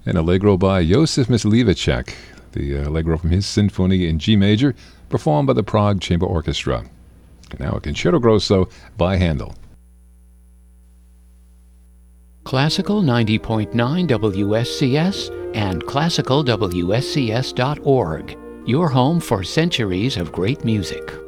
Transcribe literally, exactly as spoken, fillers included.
An Allegro by Josef Myslivacek, the Allegro from his Symphony in G major, performed by the Prague Chamber Orchestra. And now a Concerto Grosso by Handel. Classical ninety point nine W S C S and classical W S C S dot org, your home for centuries of great music.